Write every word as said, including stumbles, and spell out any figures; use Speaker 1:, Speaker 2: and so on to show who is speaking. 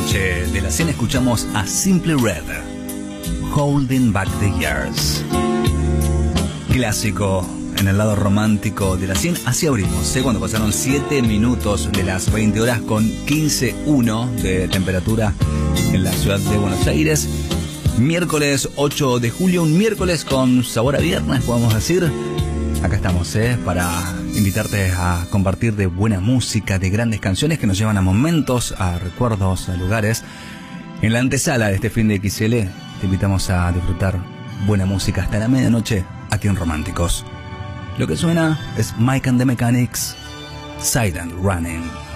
Speaker 1: noche de la cena escuchamos a Simply Red, Holding Back the Years. Clásico en el lado romántico de la cien. Así abrimos, ¿eh? Cuando pasaron siete minutos de las veinte horas con quince punto uno de temperatura en la ciudad de Buenos Aires. Miércoles ocho de julio, un miércoles con sabor a viernes, podemos decir. Acá estamos, ¿eh? Para invitarte a compartir de buena música, de grandes canciones que nos llevan a momentos, a recuerdos, a lugares. En la antesala de este fin de X L, te invitamos a disfrutar buena música hasta la medianoche aquí en Románticos. Lo que suena es Mike and the Mechanics, Silent Running.